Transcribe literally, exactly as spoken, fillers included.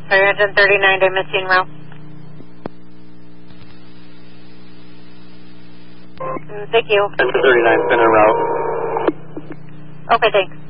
three thirty-nine to missing route. Thank you. ten thirty-nine, spin en route. Okay, thanks.